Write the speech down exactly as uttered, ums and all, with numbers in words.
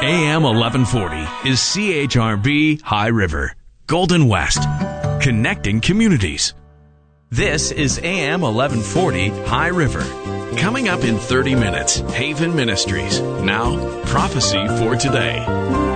A M eleven forty is C H R B High River, Golden West, connecting communities. This is A M eleven forty High River. Coming up in thirty minutes, Haven Ministries. Now, prophecy for today.